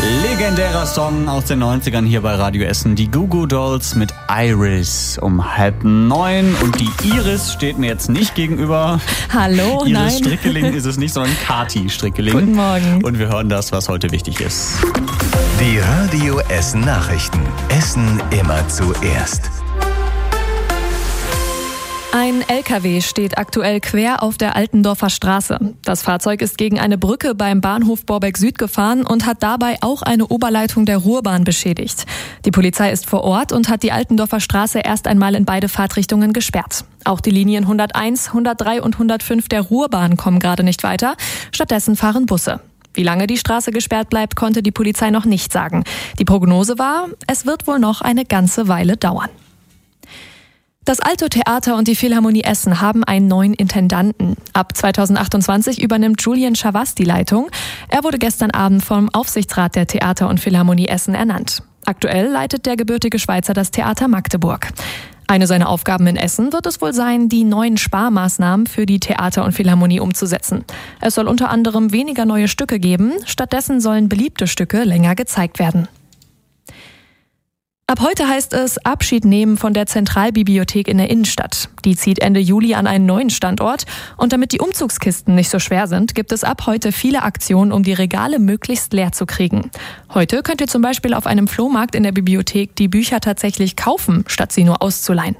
Legendärer Song aus den 90ern hier bei Radio Essen. Die Goo Goo Dolls mit Iris um 8:30. Und die Iris steht mir jetzt nicht gegenüber. Hallo, Iris nein. Strickeling ist es nicht, sondern Kati Strickeling. Guten Morgen. Und wir hören das, was heute wichtig ist. Die Radio Essen Nachrichten. Essen immer zuerst. Ein LKW steht aktuell quer auf der Altendorfer Straße. Das Fahrzeug ist gegen eine Brücke beim Bahnhof Borbeck Süd gefahren und hat dabei auch eine Oberleitung der Ruhrbahn beschädigt. Die Polizei ist vor Ort und hat die Altendorfer Straße erst einmal in beide Fahrtrichtungen gesperrt. Auch die Linien 101, 103 und 105 der Ruhrbahn kommen gerade nicht weiter. Stattdessen fahren Busse. Wie lange die Straße gesperrt bleibt, konnte die Polizei noch nicht sagen. Die Prognose war, es wird wohl noch eine ganze Weile dauern. Das Alto-Theater und die Philharmonie Essen haben einen neuen Intendanten. Ab 2028 übernimmt Julian Chavas die Leitung. Er wurde gestern Abend vom Aufsichtsrat der Theater und Philharmonie Essen ernannt. Aktuell leitet der gebürtige Schweizer das Theater Magdeburg. Eine seiner Aufgaben in Essen wird es wohl sein, die neuen Sparmaßnahmen für die Theater und Philharmonie umzusetzen. Es soll unter anderem weniger neue Stücke geben, stattdessen sollen beliebte Stücke länger gezeigt werden. Ab heute heißt es Abschied nehmen von der Zentralbibliothek in der Innenstadt. Die zieht Ende Juli an einen neuen Standort. Und damit die Umzugskisten nicht so schwer sind, gibt es ab heute viele Aktionen, um die Regale möglichst leer zu kriegen. Heute könnt ihr zum Beispiel auf einem Flohmarkt in der Bibliothek die Bücher tatsächlich kaufen, statt sie nur auszuleihen.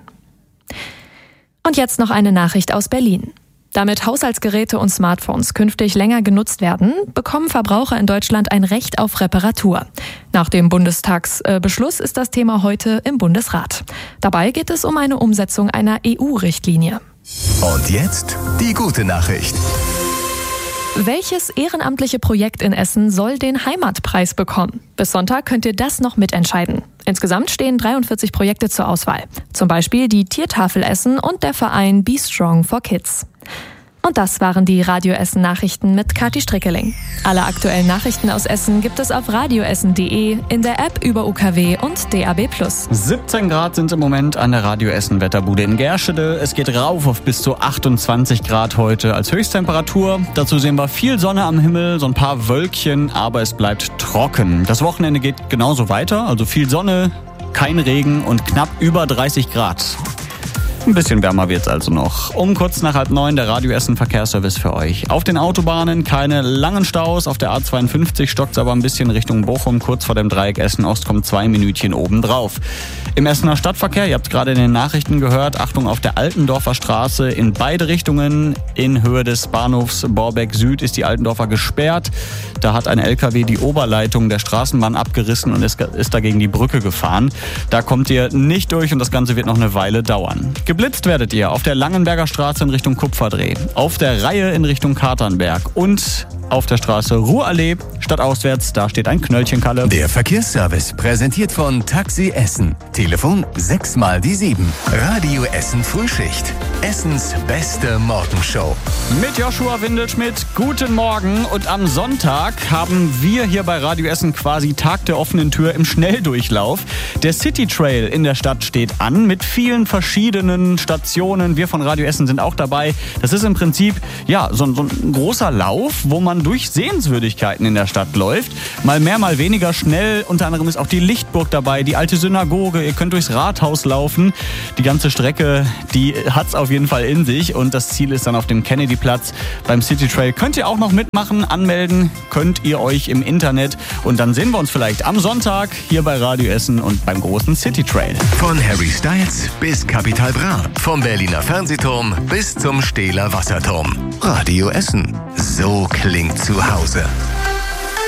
Und jetzt noch eine Nachricht aus Berlin. Damit Haushaltsgeräte und Smartphones künftig länger genutzt werden, bekommen Verbraucher in Deutschland ein Recht auf Reparatur. Nach dem Bundestagsbeschluss ist das Thema heute im Bundesrat. Dabei geht es um eine Umsetzung einer EU-Richtlinie. Und jetzt die gute Nachricht. Welches ehrenamtliche Projekt in Essen soll den Heimatpreis bekommen? Bis Sonntag könnt ihr das noch mitentscheiden. Insgesamt stehen 43 Projekte zur Auswahl. Zum Beispiel die Tiertafel Essen und der Verein Be Strong for Kids. Und das waren die Radio Essen Nachrichten mit Kati Strickeling. Alle aktuellen Nachrichten aus Essen gibt es auf radioessen.de, in der App über UKW und DAB+. 17 Grad sind im Moment an der Radio Essen Wetterbude in Gerschede. Es geht rauf auf bis zu 28 Grad heute als Höchsttemperatur. Dazu sehen wir viel Sonne am Himmel, so ein paar Wölkchen, aber es bleibt trocken. Das Wochenende geht genauso weiter, also viel Sonne, kein Regen und knapp über 30 Grad. Ein bisschen wärmer wird's also noch. Um kurz nach 8:30 der Radio Essen Verkehrsservice für euch. Auf den Autobahnen keine langen Staus. Auf der A52 stockt's aber ein bisschen Richtung Bochum. Kurz vor dem Dreieck Essen-Ost kommt 2 Minütchen obendrauf. Im Essener Stadtverkehr, ihr habt gerade in den Nachrichten gehört, Achtung auf der Altendorfer Straße in beide Richtungen. In Höhe des Bahnhofs Borbeck Süd ist die Altendorfer gesperrt. Da hat ein LKW die Oberleitung der Straßenbahn abgerissen und ist dagegen die Brücke gefahren. Da kommt ihr nicht durch und das Ganze wird noch eine Weile dauern. Geblitzt werdet ihr auf der Langenberger Straße in Richtung Kupferdreh, auf der Reihe in Richtung Katernberg und auf der Straße Ruhrallee stadtauswärts, da steht ein Knöllchenkalle. Der Verkehrsservice präsentiert von Taxi Essen. Telefon 6x7. Radio Essen Frühschicht. Essens beste Morgenshow. Mit Joshua Windelschmidt, guten Morgen. Und am Sonntag haben wir hier bei Radio Essen quasi Tag der offenen Tür im Schnelldurchlauf. Der City Trail in der Stadt steht an mit vielen verschiedenen Stationen. Wir von Radio Essen sind auch dabei. Das ist im Prinzip ja so ein großer Lauf, wo man durch Sehenswürdigkeiten in der Stadt läuft. Mal mehr, mal weniger schnell. Unter anderem ist auch die Lichtburg dabei, die alte Synagoge. Ihr könnt durchs Rathaus laufen. Die ganze Strecke, die hat's auf jeden Fall in sich. Und das Ziel ist dann auf dem Kennedyplatz beim City Trail. Könnt ihr auch noch mitmachen, anmelden könnt ihr euch im Internet. Und dann sehen wir uns vielleicht am Sonntag hier bei Radio Essen und beim großen City Trail. Von Harry Styles bis Capital Bra. Vom Berliner Fernsehturm bis zum Stehler Wasserturm. Radio Essen. So klingt zu Hause.